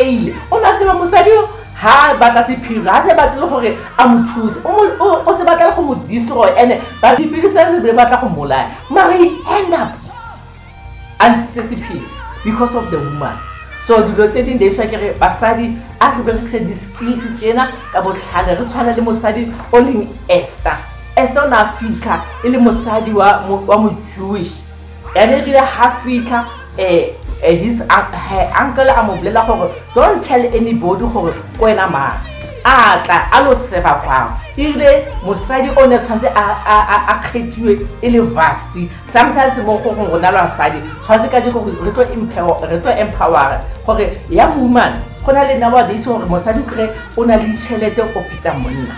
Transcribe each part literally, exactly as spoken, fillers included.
fail o na tseba mosadi ha batla sephiri ha se batle gore a mo thuse o se batla go mo destroy and ba dipilisa se batla go molaya mara he end up and sephiri because of the woman. So dilo tse ding de swa kere basadi a re berekise di skills tsena ka botlhale re tshwana le mosadi o leng Esther. Esther na fika ile mosadi wa wa mo Jewish ya ne rile ha fika eh his her uncle a mo blela gore don't tell anybody gore kwena ma a tla a lo seba kwa ile mosadi o ne tshwantse a a kgethiwe ile vasti sometimes mo go go rona lwa sadi tshwantse ka diko re tlo empower re tlo empower gore ya woman gona le nawa di so gore mosadi kre o na le tšhelete go fita monna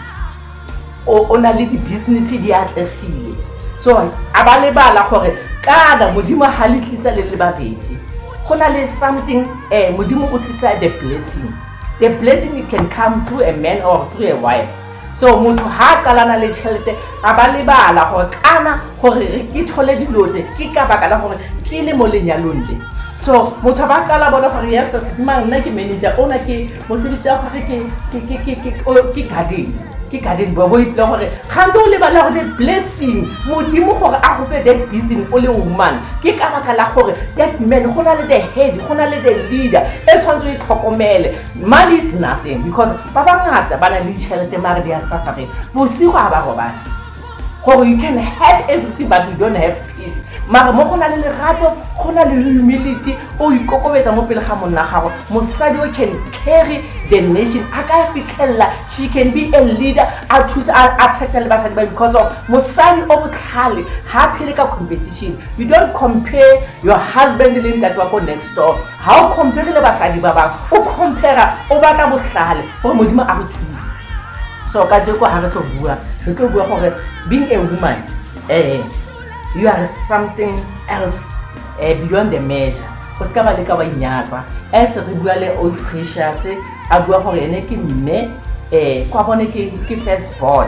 o na le di business di atlegile so a ba le bala gore kana modimo ha le tlisa le le babedi gona le something eh modimo o tlisa the blessing. The blessing it can come through a man or through a wife. So motho ha qalana le tšhelete a ba le bala gore kana gore ke thole dilo tse ke ka baka la gore ke le mo lenyalong le. So motho ba qala bona gore yes mang nna ke manager ona ke mosebetsi ya gore ke ke ke ke ke garden ke garden bo bo itlo gore khanto le bala gore blessing modimo gore a go fe that business o le woman ke ka baka la gore that man gona le the head gona le the leader e tshwantse e tlhokomele money is nothing because ba bangata ba na le tšhelete mare di a suffering bosigo a ba robana gore you can have everything but you don't have peace mara mo gona le lerato gona le humility o ikokobetsa mo pele ga monna gago mosadi o can carry the nation a ka fitlhella she can be a leader a thusa a tackle basadi ba because of mosadi o botlhale ha phele ka competition. You don't compare your husband le ntate wa go next door how compare le basadi ba bang o compare o batla botlhale gore modimo a go thusa. So ka diko ha re tlo bua re tlo bua gore being a woman eh you are something else eh, beyond the measure. Go ska ba le ka ba inyatsa as re bua le old precious a bua gore ene ke mme eh kwa bone ke ke first born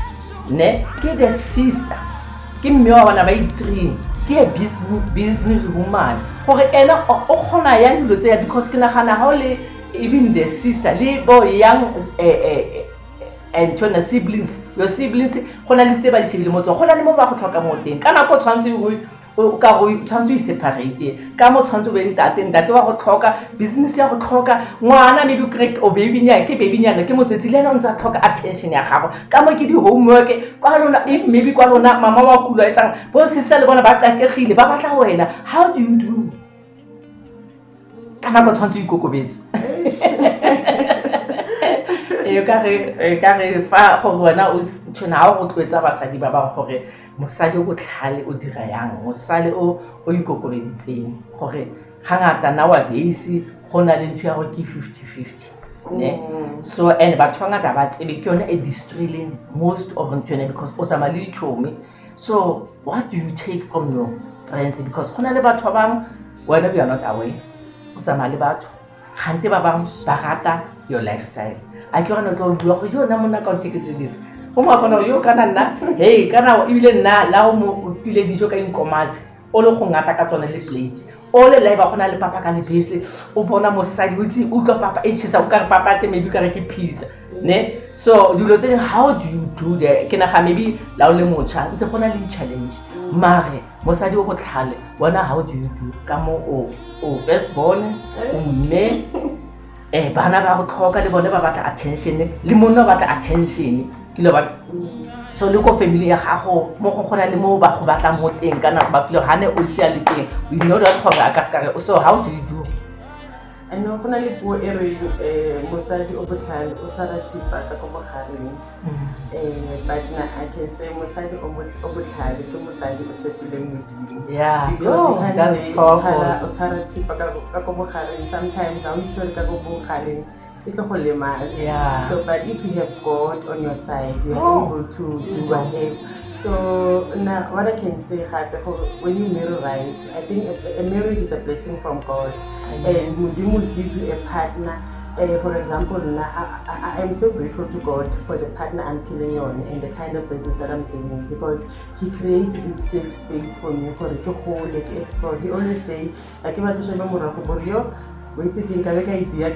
ne ke the sister ke mme wa bana ba i-three ke a business business woman gore ene o khona ya dilo tse ya because ke nagana ha le even the sister le bo young eh eh and tona siblings your siblings gona le tse ba di shebile motso gona le mo ba go tlhoka mo teng kana go tshwantse go ka go tshwantse i separate ka mo tshwantse be ntate ntate wa go tlhoka business ya go tlhoka ngwana maybe correct o baby nya ke baby nya ke motsetsi le ena o ntse tlhoka attention ya gago ka mo ke di homework kwa lona maybe kwa lona mama wa kula etsang bo sister le bona ba tsakegile ba batla wena how do you do kana go tshwantse i kokobetse e ka re ka re fa go bona o tshwana go tlwetsa basadi ba ba gore mosadi o botlhale o dira yang mosadi o o ikokobeditseng gore hangata nowadays gona le ntwe ya go ke fifty fifty ne so and batho ba ngata ba tsebe ke yone e destroying most of ntwene because o sama le chomi. So what do you take from your friends because gona le batho ba bang wena you are not aware o sama le batho gante ba bang ba rata your lifestyle a ke rona tlo bua go yona mona ka take this o mo bona yo kana nna hey kana ibile nna la o mo file dijo ka inkomatsi o le go ngata ka tsone le plate o le live gona le papa ka le bese o bona mosadi o tsi o tlo papa e tshisa o ka re papa te maybe ka re ke pizza ne so dilo tse how do you do that ke na ga maybe la o le motsha ntse gona le challenge mare mosadi o go tlhale bona how do you do ka mo o o first born o mme eh bana ba go tlhoka le bone ba batla attention le monna ba batla attention ke lo ba so le ko family ya gago mo go gona le mo ba go batla mo teng kana ba pilo hane o sia le teng we know that go ga ka ska so how do you do I know gona le puo e re eh mosadi o botlhale o tshwara tipa ka go mogareng eh but na I can say mosadi o botlhale ke mosadi o tshepileng modimo yeah no that's powerful o tshwara tipa ka go mogareng sometimes I'm sorry ka go mogareng it's a whole yeah so but if you have God on your side you are oh. able to do whatever. So now what I can say when you marry right I think a, a marriage is a blessing from God. Mm-hmm. And Mudim will give you a partner. Uh, for example, now I, I, I am so grateful to God for the partner I'm killing on and the kind of business that I'm doing because He created this safe space for me for it to hold, like explore. He always say, "I came out to show you, wait till you can idea."